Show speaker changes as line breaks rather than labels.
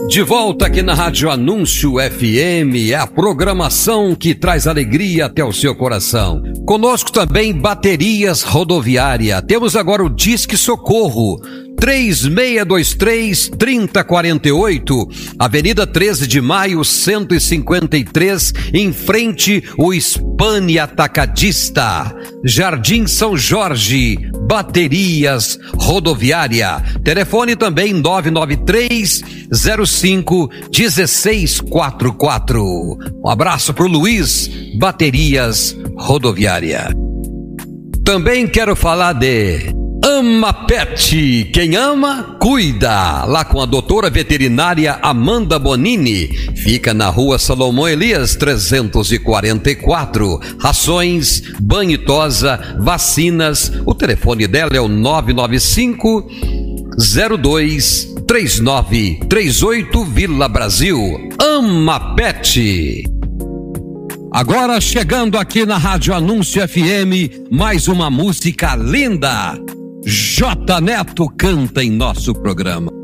De volta aqui na Rádio Anúncio FM, é a programação que traz alegria até o seu coração. Conosco também Baterias Rodoviária. Temos agora o Disque Socorro, 3623-3048, Avenida 13 de Maio, 153, em frente o Spani Atacadista. Jardim São Jorge, Baterias Rodoviária. Telefone também 993-05-1644. Um abraço pro Luiz, Baterias Rodoviária. Também quero falar de Ama Pet, quem ama, cuida. Lá com a doutora veterinária Amanda Bonini. Fica na rua Salomão Elias 344. Rações, banho e tosa, vacinas. O telefone dela é o 995-02-3938, Vila Brasil. Ama Pet. Agora chegando aqui na Rádio Anúncio FM, mais uma música linda. J Neto canta em nosso programa.